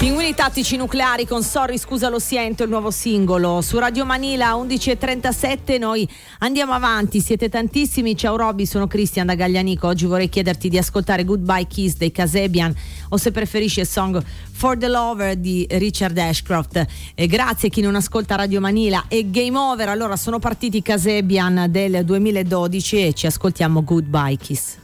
Pinguini tattici nucleari con Sorry scusa lo siento, il nuovo singolo su Radio Manila 11:37. Noi andiamo avanti, siete tantissimi. Ciao Robby, sono Cristian da Gaglianico. Oggi vorrei chiederti di ascoltare Goodbye Kiss dei Kasabian o se preferisci il song For the Lover di Richard Ashcroft. Grazie a chi non ascolta Radio Manila. E Game Over. Allora sono partiti i Kasabian del 2012 e ci ascoltiamo Goodbye Kiss.